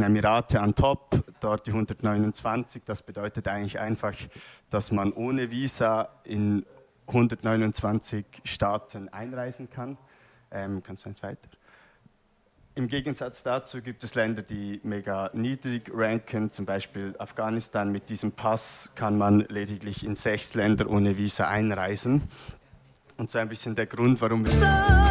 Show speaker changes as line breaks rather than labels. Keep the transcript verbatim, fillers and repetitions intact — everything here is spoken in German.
Emirate an top, dort die hundertneunundzwanzig. Das bedeutet eigentlich einfach, dass man ohne Visa in hundertneunundzwanzig Staaten einreisen kann. Ähm, kannst du eins weiter? Im Gegensatz dazu gibt es Länder, die mega niedrig ranken, zum Beispiel Afghanistan. Mit diesem Pass kann man lediglich in sechs Länder ohne Visa einreisen. Und so ein bisschen der Grund, warum wir